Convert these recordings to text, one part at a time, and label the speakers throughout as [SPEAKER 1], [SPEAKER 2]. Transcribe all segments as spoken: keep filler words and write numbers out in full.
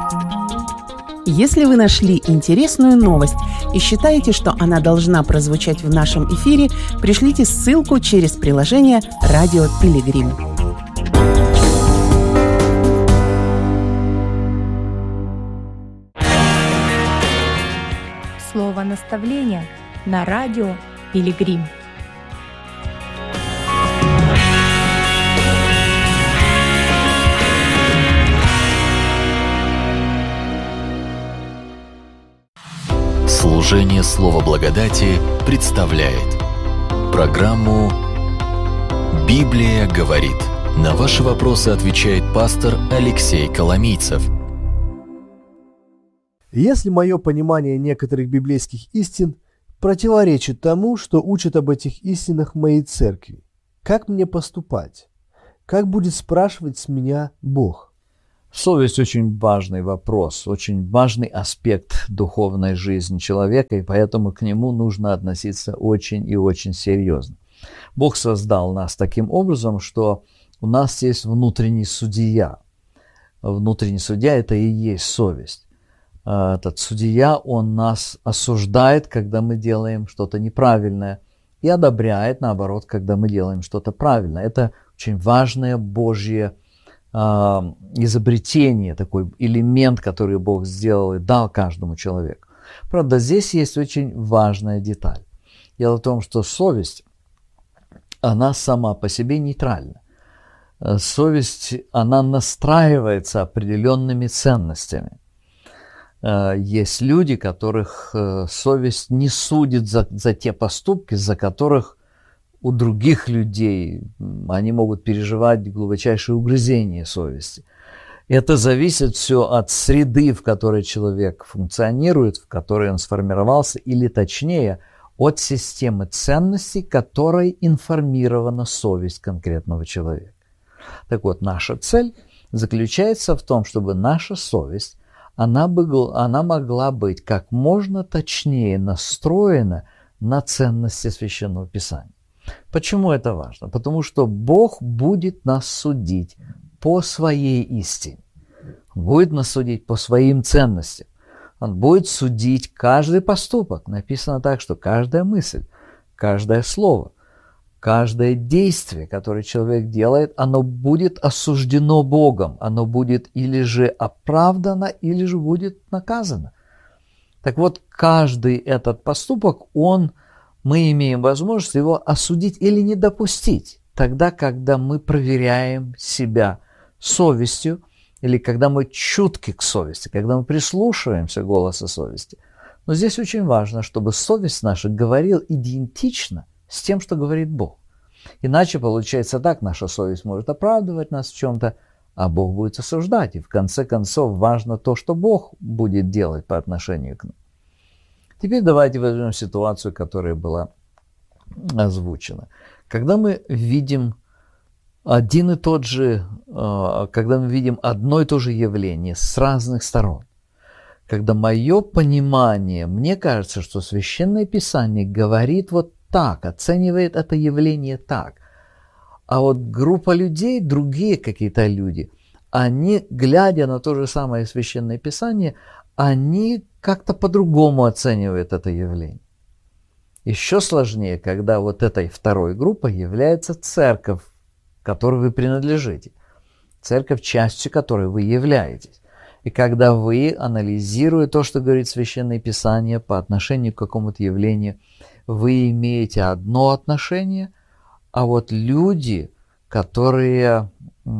[SPEAKER 1] Если вы нашли интересную новость и считаете, что она должна прозвучать в нашем эфире, пришлите ссылку через приложение «Радио Пилигрим».
[SPEAKER 2] Слово наставления на радио Пилигрим.
[SPEAKER 3] Служение Слова Благодати представляет программу «Библия говорит». На ваши вопросы отвечает пастор Алексей Коломийцев.
[SPEAKER 4] Если мое понимание некоторых библейских истин противоречит тому, что учат об этих истинах в моей церкви, как мне поступать? Как будет спрашивать с меня Бог?
[SPEAKER 5] Совесть – очень важный вопрос, очень важный аспект духовной жизни человека, и поэтому к нему нужно относиться очень и очень серьезно. Бог создал нас таким образом, что у нас есть внутренний судья. Внутренний судья – это и есть совесть. Этот судья, он нас осуждает, когда мы делаем что-то неправильное, и одобряет, наоборот, когда мы делаем что-то правильное. Это очень важное Божье изобретение, такой элемент, который Бог сделал и дал каждому человеку. Правда, здесь есть очень важная деталь. Дело в том, что совесть, она сама по себе нейтральна. Совесть, она настраивается определенными ценностями. Есть люди, которых совесть не судит за, за те поступки, за которых у других людей они могут переживать глубочайшее угрызение совести. Это зависит все от среды, в которой человек функционирует, в которой он сформировался, или точнее, от системы ценностей, которой информирована совесть конкретного человека. Так вот, наша цель заключается в том, чтобы наша совесть, она, бы, она могла быть как можно точнее настроена на ценности Священного Писания. Почему это важно? Потому что Бог будет нас судить по своей истине. Он будет нас судить по своим ценностям. Он будет судить каждый поступок. Написано так, что каждая мысль, каждое слово, каждое действие, которое человек делает, оно будет осуждено Богом. Оно будет или же оправдано, или же будет наказано. Так вот, каждый этот поступок, он... мы имеем возможность его осудить или не допустить, тогда, когда мы проверяем себя совестью, или когда мы чутки к совести, когда мы прислушиваемся к голосу совести. Но здесь очень важно, чтобы совесть наша говорила идентично с тем, что говорит Бог. Иначе получается так, наша совесть может оправдывать нас в чем-то, а Бог будет осуждать. И в конце концов важно то, что Бог будет делать по отношению к нам. Теперь давайте возьмем ситуацию, которая была озвучена. Когда мы видим один и тот же, когда мы видим одно и то же явление с разных сторон, когда мое понимание, мне кажется, что Священное Писание говорит вот так, оценивает это явление так, а вот группа людей, другие какие-то люди, они, глядя на то же самое Священное Писание, они как-то по-другому оценивают это явление. Еще сложнее, когда вот этой второй группой является церковь, к которой вы принадлежите. Церковь, частью которой вы являетесь. И когда вы, анализируя то, что говорит Священное Писание по отношению к какому-то явлению, вы имеете одно отношение, а вот люди, которые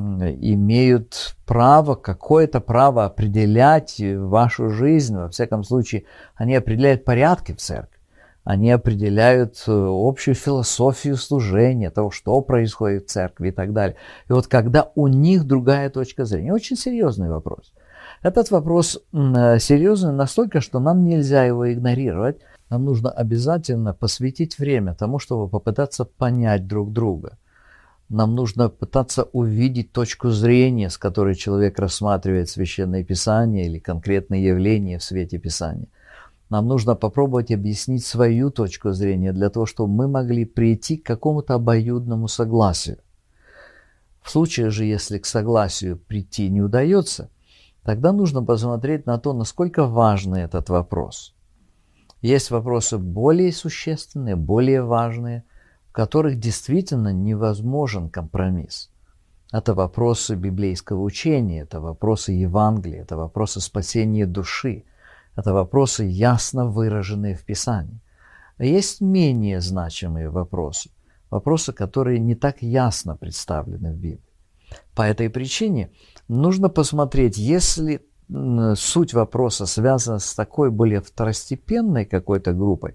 [SPEAKER 5] имеют право, какое-то право определять вашу жизнь, во всяком случае, они определяют порядки в церкви, они определяют общую философию служения, того, что происходит в церкви и так далее. И вот когда у них другая точка зрения, очень серьезный вопрос. Этот вопрос серьезный настолько, что нам нельзя его игнорировать. Нам нужно обязательно посвятить время тому, чтобы попытаться понять друг друга. Нам нужно пытаться увидеть точку зрения, с которой человек рассматривает Священное Писание или конкретные явления в свете Писания. Нам нужно попробовать объяснить свою точку зрения для того, чтобы мы могли прийти к какому-то обоюдному согласию. В случае же, если к согласию прийти не удается, тогда нужно посмотреть на то, насколько важный этот вопрос. Есть вопросы более существенные, более важные, в которых действительно невозможен компромисс. Это вопросы библейского учения, это вопросы Евангелия, это вопросы спасения души, это вопросы, ясно выраженные в Писании. А есть менее значимые вопросы, вопросы, которые не так ясно представлены в Библии. По этой причине нужно посмотреть, если суть вопроса связана с такой более второстепенной какой-то группой,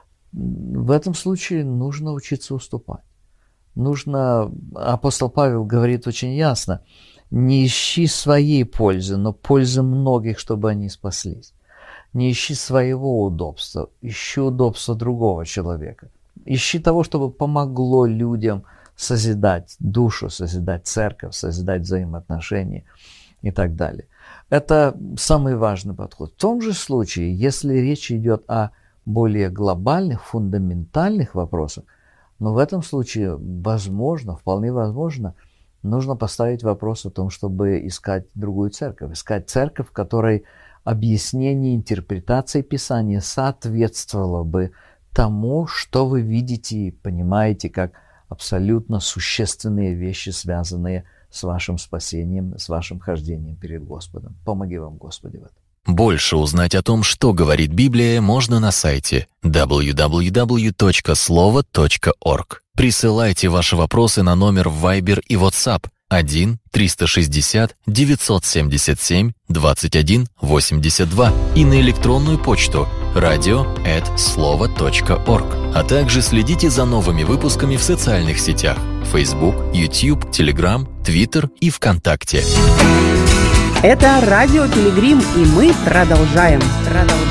[SPEAKER 5] в этом случае нужно учиться уступать. Нужно, апостол Павел говорит очень ясно, не ищи своей пользы, но пользы многих, чтобы они спаслись. Не ищи своего удобства, ищи удобства другого человека. Ищи того, чтобы помогло людям созидать душу, созидать церковь, созидать взаимоотношения и так далее. Это самый важный подход. В том же случае, если речь идет о более глобальных, фундаментальных вопросах, но в этом случае, возможно, вполне возможно, нужно поставить вопрос о том, чтобы искать другую церковь. Искать церковь, в которой объяснение, интерпретация Писания соответствовало бы тому, что вы видите и понимаете как абсолютно существенные вещи, связанные с вашим спасением, с вашим хождением перед Господом. Помоги вам, Господи, в этом.
[SPEAKER 3] Больше узнать о том, что говорит Библия, можно на сайте дабл ю дабл ю дабл ю точка слово точка орг. Присылайте ваши вопросы на номер в Viber и WhatsApp один триста шестьдесят девятьсот семьдесят семь двадцать один восемьдесят два и на электронную почту радио эт слово точка орг. А также следите за новыми выпусками в социальных сетях Facebook, YouTube, Telegram, Twitter и ВКонтакте.
[SPEAKER 1] Это Радио Пилигрим, и мы продолжаем. продолжаем.